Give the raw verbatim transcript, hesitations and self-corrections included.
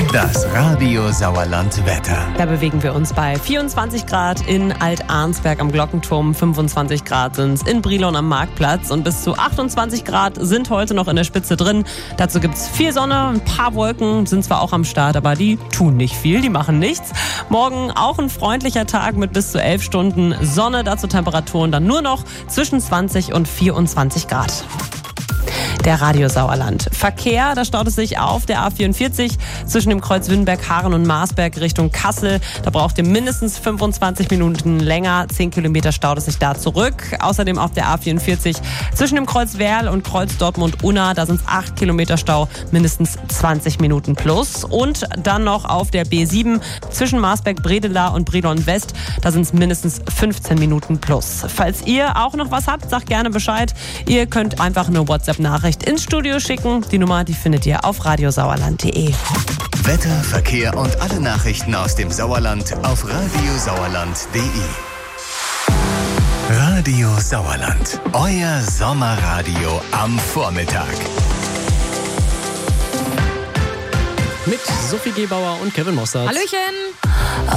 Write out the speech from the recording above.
Das Radio Sauerland Wetter. Da bewegen wir uns bei vierundzwanzig Grad in Alt-Arnsberg am Glockenturm, fünfundzwanzig Grad sind es in Brilon am Marktplatz und bis zu achtundzwanzig Grad sind heute noch in der Spitze drin. Dazu gibt es viel Sonne, ein paar Wolken sind zwar auch am Start, aber die tun nicht viel, die machen nichts. Morgen auch ein freundlicher Tag mit bis zu elf Stunden Sonne, dazu Temperaturen dann nur noch zwischen zwanzig und vierundzwanzig Grad. Der Radio Sauerland. Verkehr, da staut es sich auf der A vierundvierzig zwischen dem Kreuz Wünnberg, Haaren und Marsberg Richtung Kassel. Da braucht ihr mindestens fünfundzwanzig Minuten länger. zehn Kilometer staut es sich da zurück. Außerdem auf der A vierundvierzig zwischen dem Kreuz Werl und Kreuz Dortmund-Unna. Da sind es acht Kilometer Stau, mindestens zwanzig Minuten plus. Und dann noch auf der B sieben zwischen Marsberg-Bredela und Brilon West. Da sind es mindestens fünfzehn Minuten plus. Falls ihr auch noch was habt, sagt gerne Bescheid. Ihr könnt einfach eine WhatsApp-Nachricht ins Studio schicken. Die Nummer, die findet ihr auf radiosauerland punkt de. Wetter, Verkehr und alle Nachrichten aus dem Sauerland auf radiosauerland punkt de. Radio Sauerland, euer Sommerradio am Vormittag. Mit Sophie Gebauer und Kevin Mossert. Hallöchen!